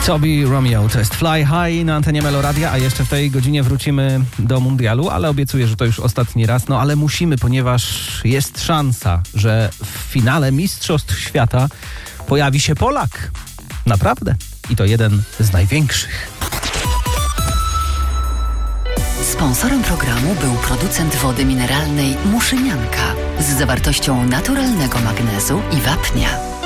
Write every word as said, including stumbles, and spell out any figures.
Toby Romeo, to jest Fly High na antenie Meloradia, a jeszcze w tej godzinie wrócimy do mundialu, ale obiecuję, że to już ostatni raz, no ale musimy, ponieważ jest szansa, że w finale Mistrzostw Świata pojawi się Polak. Naprawdę. I to jeden z największych. Sponsorem programu był producent wody mineralnej Muszynianka z zawartością naturalnego magnezu i wapnia.